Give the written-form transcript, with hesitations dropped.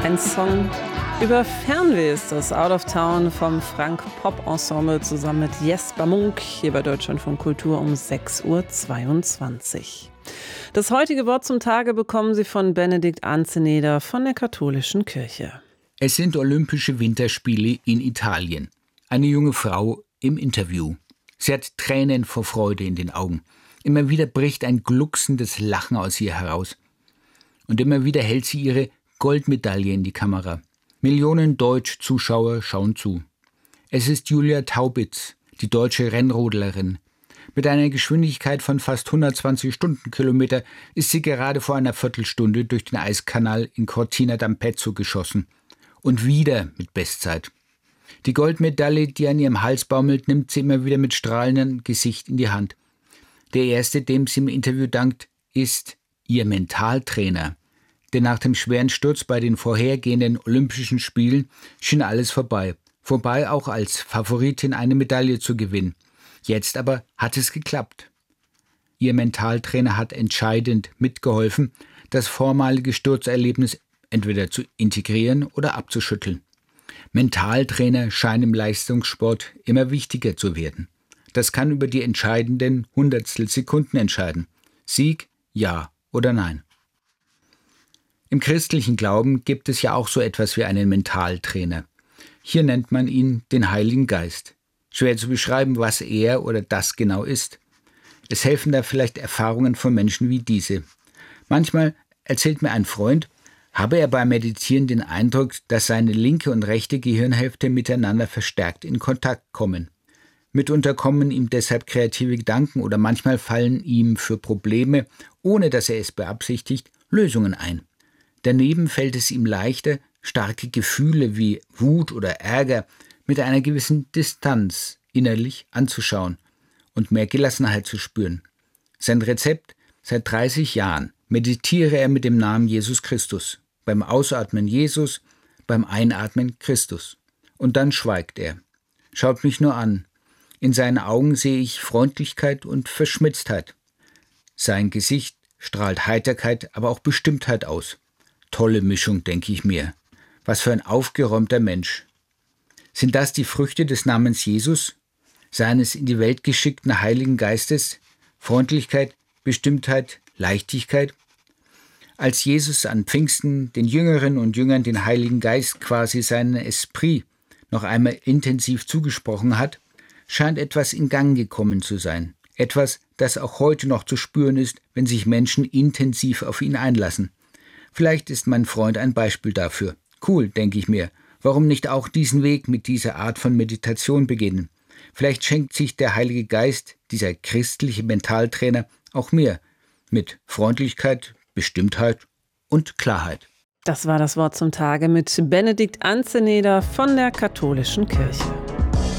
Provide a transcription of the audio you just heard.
Ein Song über Fernweh ist das, Out of Town vom Frank Pop Ensemble zusammen mit Jesper Munk, hier bei Deutschlandfunk Kultur um 6:22 Uhr. Das heutige Wort zum Tage bekommen Sie von Benedikt Anzeneder von der Katholischen Kirche. Es sind Olympische Winterspiele in Italien. Eine junge Frau im Interview. Sie hat Tränen vor Freude in den Augen. Immer wieder bricht ein glucksendes Lachen aus ihr heraus. Und immer wieder hält sie ihre Goldmedaille in die Kamera. Millionen Deutsch-Zuschauer schauen zu. Es ist Julia Taubitz, die deutsche Rennrodlerin. Mit einer Geschwindigkeit von fast 120 Stundenkilometer ist sie gerade vor einer Viertelstunde durch den Eiskanal in Cortina d'Ampezzo geschossen. Und wieder mit Bestzeit. Die Goldmedaille, die an ihrem Hals baumelt, nimmt sie immer wieder mit strahlendem Gesicht in die Hand. Der erste, dem sie im Interview dankt, ist ihr Mentaltrainer. Denn nach dem schweren Sturz bei den vorhergehenden Olympischen Spielen schien alles vorbei. Vorbei auch als Favoritin eine Medaille zu gewinnen. Jetzt aber hat es geklappt. Ihr Mentaltrainer hat entscheidend mitgeholfen, das vormalige Sturzerlebnis entweder zu integrieren oder abzuschütteln. Mentaltrainer scheinen im Leistungssport immer wichtiger zu werden. Das kann über die entscheidenden Hundertstelsekunden entscheiden. Sieg, ja oder nein. Im christlichen Glauben gibt es ja auch so etwas wie einen Mentaltrainer. Hier nennt man ihn den Heiligen Geist. Schwer zu beschreiben, was er oder das genau ist. Es helfen da vielleicht Erfahrungen von Menschen wie diese. Manchmal erzählt mir ein Freund, habe er beim Meditieren den Eindruck, dass seine linke und rechte Gehirnhälfte miteinander verstärkt in Kontakt kommen. Mitunter kommen ihm deshalb kreative Gedanken oder manchmal fallen ihm für Probleme, ohne dass er es beabsichtigt, Lösungen ein. Daneben fällt es ihm leichter, starke Gefühle wie Wut oder Ärger mit einer gewissen Distanz innerlich anzuschauen und mehr Gelassenheit zu spüren. Sein Rezept: seit 30 Jahren meditiere er mit dem Namen Jesus Christus. Beim Ausatmen Jesus, beim Einatmen Christus. Und dann schweigt er. Schaut mich nur an. In seinen Augen sehe ich Freundlichkeit und Verschmitztheit. Sein Gesicht strahlt Heiterkeit, aber auch Bestimmtheit aus. Tolle Mischung, denke ich mir. Was für ein aufgeräumter Mensch. Sind das die Früchte des Namens Jesus, seines in die Welt geschickten Heiligen Geistes? Freundlichkeit, Bestimmtheit, Leichtigkeit? Als Jesus an Pfingsten den Jüngerinnen und Jüngern den Heiligen Geist, quasi seinen Esprit, noch einmal intensiv zugesprochen hat, scheint etwas in Gang gekommen zu sein. Etwas, das auch heute noch zu spüren ist, wenn sich Menschen intensiv auf ihn einlassen. Vielleicht ist mein Freund ein Beispiel dafür. Cool, denke ich mir. Warum nicht auch diesen Weg mit dieser Art von Meditation beginnen? Vielleicht schenkt sich der Heilige Geist, dieser christliche Mentaltrainer, auch mir. Mit Freundlichkeit, Bestimmtheit und Klarheit. Das war das Wort zum Tage mit Benedikt Anzeneder von der Katholischen Kirche.